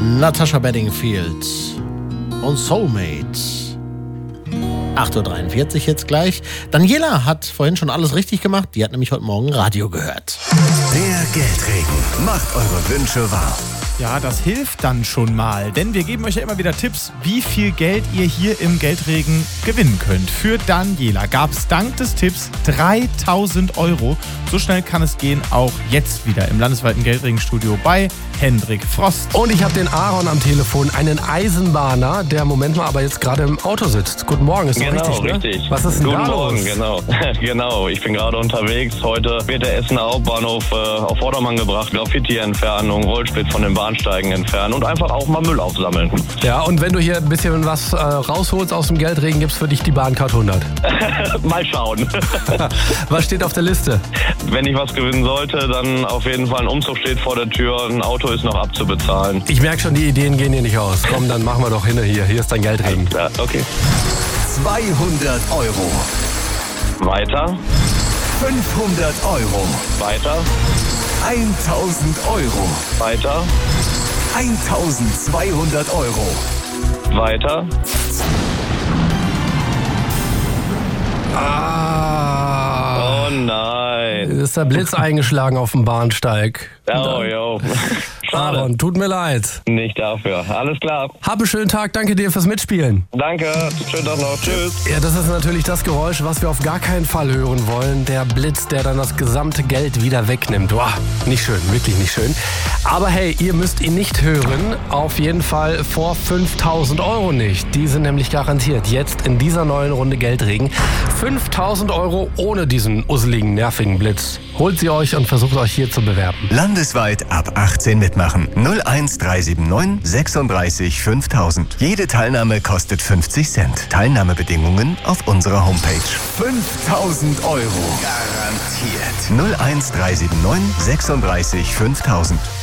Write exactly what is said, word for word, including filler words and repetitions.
Natasha Bedingfield und Soulmate. acht Uhr dreiundvierzig jetzt gleich. Daniela hat vorhin schon alles richtig gemacht. Die hat nämlich heute Morgen Radio gehört. Der Geldregen macht eure Wünsche wahr. Ja, das hilft dann schon mal, denn wir geben euch ja immer wieder Tipps, wie viel Geld ihr hier im Geldregen gewinnen könnt. Für Daniela gab es dank des Tipps dreitausend Euro. So schnell kann es gehen, auch jetzt wieder im landesweiten Geldregenstudio bei Hendrik Frost. Und ich habe den Aaron am Telefon, einen Eisenbahner, der, Moment mal, aber jetzt gerade im Auto sitzt. Guten Morgen, ist doch genau, richtig, ne? richtig. Was ist denn Guten da Morgen, los? genau. genau, ich bin gerade unterwegs. Heute wird der Essener Hauptbahnhof äh, auf Vordermann gebracht. Graffiti-Entfernung, Rollsplit von den Bahnsteigen entfernen und einfach auch mal Müll aufsammeln. Ja, und wenn du hier ein bisschen was äh, rausholst aus dem Geldregen, gibt's für dich die Bahncard hundert. Mal schauen. Was steht auf der Liste? Wenn ich was gewinnen sollte, dann auf jeden Fall ein Umzug steht vor der Tür, ein Auto ist noch abzubezahlen. Ich merke schon, die Ideen gehen hier nicht aus. Komm, dann machen wir doch hin hier. Hier ist dein Geldregen. Ja, okay. zweihundert Euro. Weiter, fünfhundert Euro. weiter, tausend Euro. weiter, eintausendzweihundert Euro. weiter. Ah, Oh nein. ist der Blitz eingeschlagen auf dem Bahnsteig. Oh, jo. Schade. Aaron, tut mir leid. Nicht dafür. Alles klar. Hab einen schönen Tag, danke dir fürs Mitspielen. Danke. Schönen Tag noch. Tschüss. Ja, das ist natürlich das Geräusch, was wir auf gar keinen Fall hören wollen. Der Blitz, der dann das gesamte Geld wieder wegnimmt. Boah, nicht schön, wirklich nicht schön. Aber hey, ihr müsst ihn nicht hören. Auf jeden Fall vor fünftausend Euro nicht. Die sind nämlich garantiert jetzt in dieser neuen Runde Geldregen. fünftausend Euro ohne diesen usseligen, nervigen Blitz. Holt sie euch und versucht euch hier zu bewerben. Landesweit ab achtzehn mitmachen. null eins drei sieben neun sechsunddreißig fünftausend. Jede Teilnahme kostet fünfzig Cent. Teilnahmebedingungen auf unserer Homepage. fünftausend Euro. Garantiert. null eins drei sieben neun sechsunddreißig fünftausend.